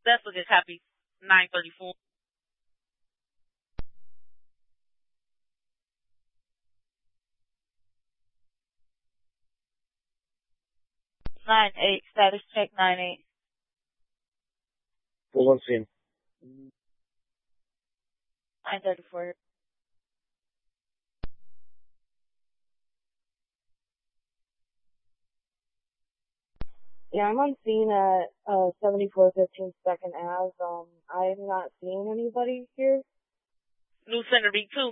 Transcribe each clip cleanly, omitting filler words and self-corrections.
That's a good copy. 934. Nine eight. Status check 9-8. Hold on, scene. 934. Yeah, I'm on scene at 7415 Second Ave. I'm not seeing anybody here. New Center B2.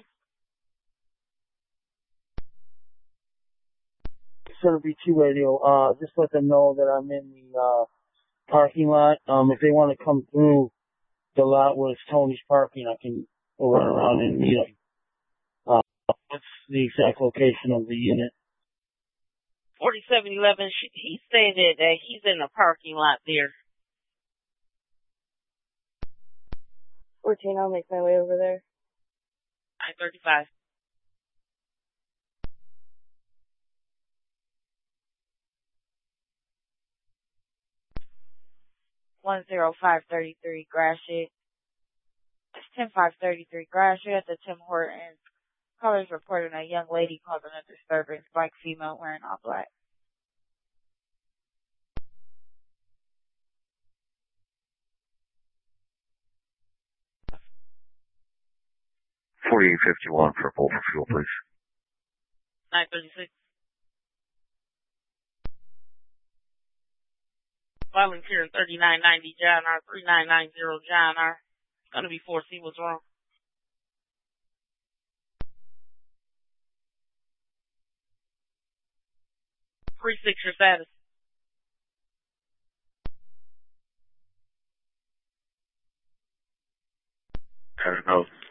Center B2 radio, just let them know that I'm in the, parking lot. If they want to come through the lot where it's Tony's parking, I can go run around and meet them. What's the exact location of the unit? 4711. He stated that he's in the parking lot there. 14, I'll make my way over there. 935. One 10533 Gratiot. It's 10533 Gratiot at the Tim Hortons. Callers reporting a young lady causing a disturbance, black female wearing all black. 4851 for Bolt for fuel, please. 936. Volunteer 3990 John R. 3990 John R. It's going to be 4C. What's wrong? 36 your status. No.